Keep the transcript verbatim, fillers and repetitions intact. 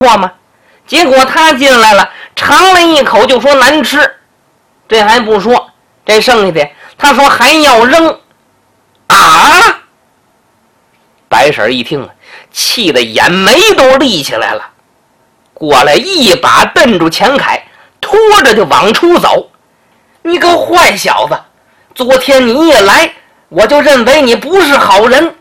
话吗？结果他进来了，尝了一口就说难吃。这还不说，这剩下的他说还要扔啊！白婶一听，气得眼眉都立起来了，过来一把瞪住钱凯，拖着就往出走。你个坏小子，昨天你一来，我就认为你不是好人，